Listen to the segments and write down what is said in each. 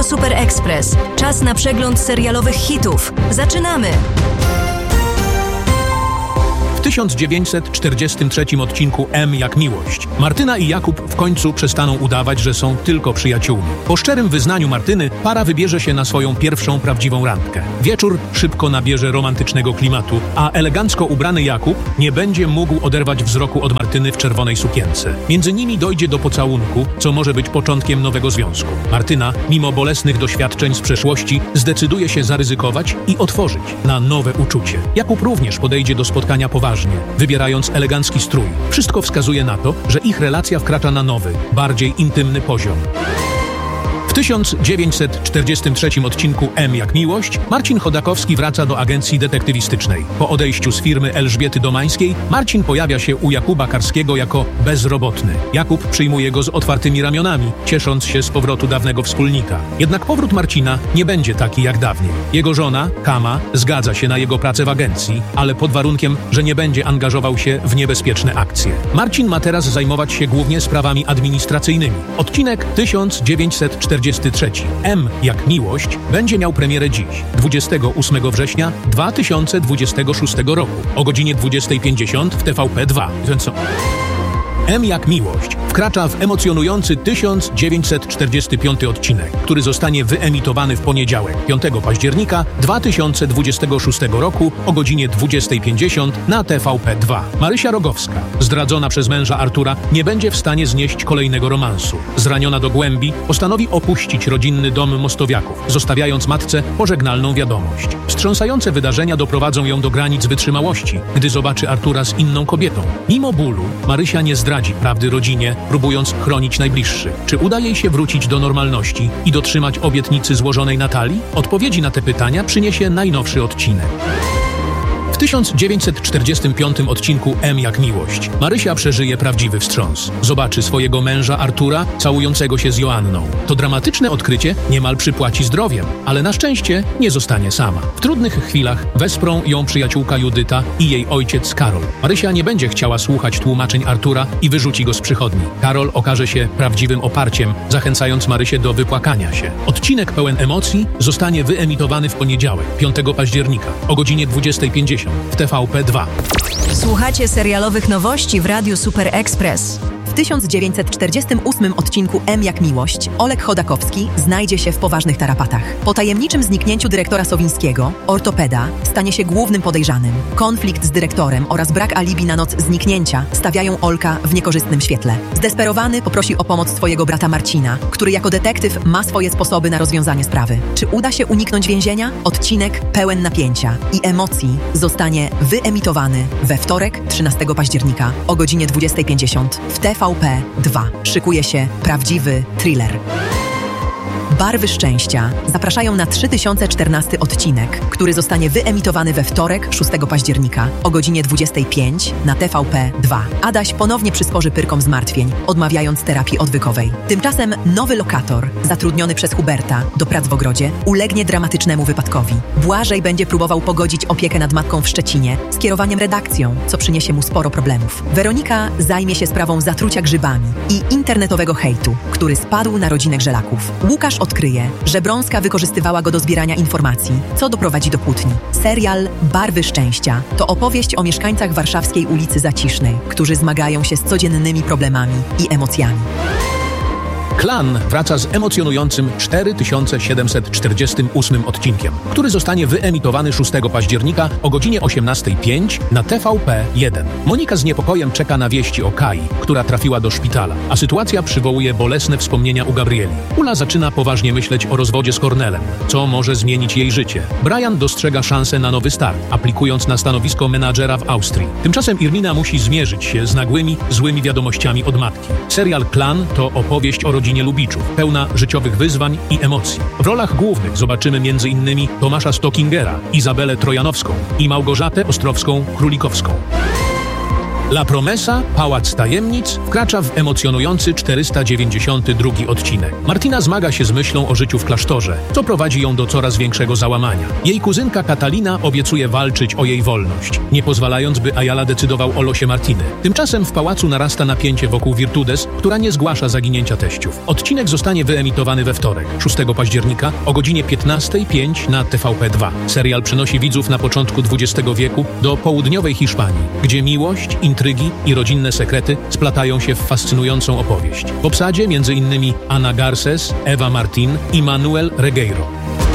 Radio Super Express. Czas na przegląd serialowych hitów. Zaczynamy! W 1943 odcinku M jak miłość Martyna i Jakub w końcu przestaną udawać, że są tylko przyjaciółmi. Po szczerym wyznaniu Martyny para wybierze się na swoją pierwszą prawdziwą randkę. Wieczór szybko nabierze romantycznego klimatu, a elegancko ubrany Jakub nie będzie mógł oderwać wzroku od Martyny w czerwonej sukience. Między nimi dojdzie do pocałunku, co może być początkiem nowego związku. Martyna, mimo bolesnych doświadczeń z przeszłości, zdecyduje się zaryzykować i otworzyć na nowe uczucie. Jakub również podejdzie do spotkania poważnie, wybierając elegancki strój. Wszystko wskazuje na to, że ich relacja wkracza na nowy, bardziej intymny poziom. W 1943 odcinku M jak miłość Marcin Chodakowski wraca do agencji detektywistycznej. Po odejściu z firmy Elżbiety Domańskiej Marcin pojawia się u Jakuba Karskiego jako bezrobotny. Jakub przyjmuje go z otwartymi ramionami, ciesząc się z powrotu dawnego wspólnika. Jednak powrót Marcina nie będzie taki jak dawniej. Jego żona, Kama, zgadza się na jego pracę w agencji, ale pod warunkiem, że nie będzie angażował się w niebezpieczne akcje. Marcin ma teraz zajmować się głównie sprawami administracyjnymi. Odcinek 1943 M jak miłość będzie miał premierę dziś, 28 września 2026 roku, o godzinie 20:50 w TVP2. M jak miłość wkracza w emocjonujący 1945 odcinek, który zostanie wyemitowany w poniedziałek, 5 października 2026 roku o godzinie 20:50 na TVP2. Marysia Rogowska, zdradzona przez męża Artura, nie będzie w stanie znieść kolejnego romansu. Zraniona do głębi, postanowi opuścić rodzinny dom Mostowiaków, zostawiając matce pożegnalną wiadomość. Wstrząsające wydarzenia doprowadzą ją do granic wytrzymałości, gdy zobaczy Artura z inną kobietą. Mimo bólu, Marysia nie zdradzi prawdy rodzinie, próbując chronić najbliższych. Czy uda jej się wrócić do normalności i dotrzymać obietnicy złożonej Natalii? Odpowiedzi na te pytania przyniesie najnowszy odcinek. W 1945 odcinku M jak miłość Marysia przeżyje prawdziwy wstrząs. Zobaczy swojego męża Artura całującego się z Joanną. To dramatyczne odkrycie niemal przypłaci zdrowiem, ale na szczęście nie zostanie sama. W trudnych chwilach wesprą ją przyjaciółka Judyta i jej ojciec Karol. Marysia nie będzie chciała słuchać tłumaczeń Artura i wyrzuci go z przychodni. Karol okaże się prawdziwym oparciem, zachęcając Marysię do wypłakania się. Odcinek pełen emocji zostanie wyemitowany w poniedziałek, 5 października o godzinie 20:50 w TVP2. Słuchacie serialowych nowości w Radiu Super Express. W 1948 odcinku M jak miłość Oleg Chodakowski znajdzie się w poważnych tarapatach. Po tajemniczym zniknięciu dyrektora Sowińskiego, ortopeda stanie się głównym podejrzanym. Konflikt z dyrektorem oraz brak alibi na noc zniknięcia stawiają Olka w niekorzystnym świetle. Zdesperowany poprosi o pomoc swojego brata Marcina, który jako detektyw ma swoje sposoby na rozwiązanie sprawy. Czy uda się uniknąć więzienia? Odcinek pełen napięcia i emocji zostanie wyemitowany we wtorek, 13 października o godzinie 20:50 w TVP2. Szykuje się prawdziwy thriller. Barwy szczęścia zapraszają na 3014 odcinek, który zostanie wyemitowany we wtorek, 6 października o godzinie 25 na TVP2. Adaś ponownie przysporzy Pyrkom zmartwień, odmawiając terapii odwykowej. Tymczasem nowy lokator, zatrudniony przez Huberta do prac w ogrodzie, ulegnie dramatycznemu wypadkowi. Błażej będzie próbował pogodzić opiekę nad matką w Szczecinie z kierowaniem redakcją, co przyniesie mu sporo problemów. Weronika zajmie się sprawą zatrucia grzybami i internetowego hejtu, który spadł na rodzinę Grzelaków. Łukasz odkryje, że Brąska wykorzystywała go do zbierania informacji, co doprowadzi do kłótni. Serial Barwy szczęścia to opowieść o mieszkańcach warszawskiej ulicy Zacisznej, którzy zmagają się z codziennymi problemami i emocjami. Klan wraca z emocjonującym 4748 odcinkiem, który zostanie wyemitowany 6 października o godzinie 18:05 na TVP1. Monika z niepokojem czeka na wieści o Kai, która trafiła do szpitala, a sytuacja przywołuje bolesne wspomnienia u Gabrieli. Ula zaczyna poważnie myśleć o rozwodzie z Kornelem, co może zmienić jej życie. Brian dostrzega szansę na nowy start, aplikując na stanowisko menadżera w Austrii. Tymczasem Irmina musi zmierzyć się z nagłymi, złymi wiadomościami od matki. Serial Klan to opowieść o rodzinie Lubiczów, pełna życiowych wyzwań i emocji. W rolach głównych zobaczymy m.in. Tomasza Stockingera, Izabelę Trojanowską i Małgorzatę Ostrowską-Królikowską. La Promesa, Pałac Tajemnic wkracza w emocjonujący 492 odcinek. Martina zmaga się z myślą o życiu w klasztorze, co prowadzi ją do coraz większego załamania. Jej kuzynka Katalina obiecuje walczyć o jej wolność, nie pozwalając, by Ayala decydował o losie Martiny. Tymczasem w pałacu narasta napięcie wokół Virtudes, która nie zgłasza zaginięcia teściów. Odcinek zostanie wyemitowany we wtorek, 6 października o godzinie 15:05 na TVP2. Serial przenosi widzów na początku XX wieku do południowej Hiszpanii, gdzie miłość, intrygi i rodzinne sekrety splatają się w fascynującą opowieść. W obsadzie m.in. Ana Garces, Eva Martín i Manuel Regueiro.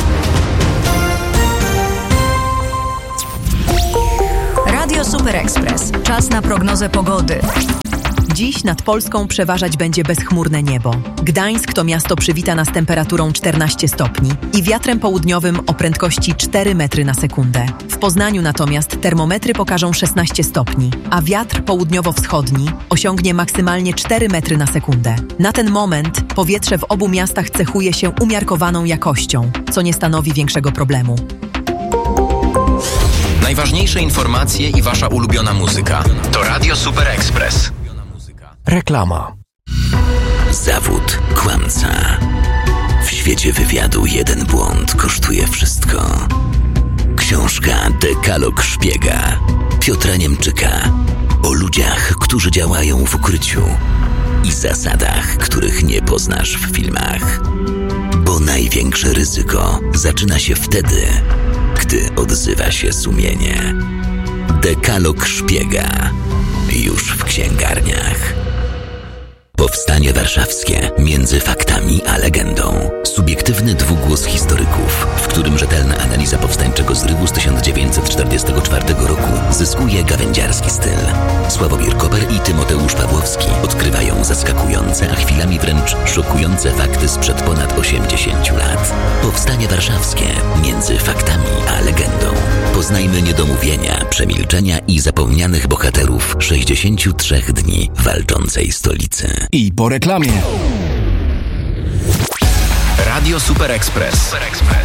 Radio Super Express. Czas na prognozę pogody. Dziś nad Polską przeważać będzie bezchmurne niebo. Gdańsk to miasto przywita nas temperaturą 14 stopni i wiatrem południowym o prędkości 4 metry na sekundę. W Poznaniu natomiast termometry pokażą 16 stopni, a wiatr południowo-wschodni osiągnie maksymalnie 4 metry na sekundę. Na ten moment powietrze w obu miastach cechuje się umiarkowaną jakością, co nie stanowi większego problemu. Najważniejsze informacje i wasza ulubiona muzyka to Radio Super Express. Reklama. Zawód kłamca. W świecie wywiadu jeden błąd kosztuje wszystko. Książka Dekalog Szpiega Piotra Niemczyka o ludziach, którzy działają w ukryciu i zasadach, których nie poznasz w filmach. Bo największe ryzyko zaczyna się wtedy, gdy odzywa się sumienie. Dekalog Szpiega już w księgarniach. Powstanie warszawskie między faktami a legendą. Subiektywny dwugłos historyków, w którym rzetelna analiza powstańczego zrywu z 1944 roku zyskuje gawędziarski styl. Sławomir Koper i Tymoteusz Pawłowski odkrywają zaskakujące, a chwilami wręcz szokujące fakty sprzed ponad 80 lat. Powstanie warszawskie między faktami a legendą. Poznajmy niedomówienia, przemilczenia i zapomnianych bohaterów 63 dni walczącej stolicy. I po reklamie. Radio Super Express.